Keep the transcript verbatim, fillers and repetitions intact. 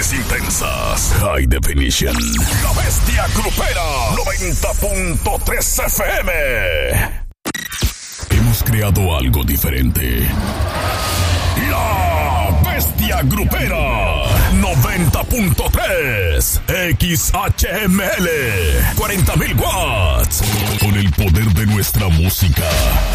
más intensas. High Definition. La Bestia Grupera. noventa punto tres F M. Hemos creado algo diferente. La Bestia Grupera. noventa punto tres X H M L. cuarenta mil watts. Con el poder de nuestra música.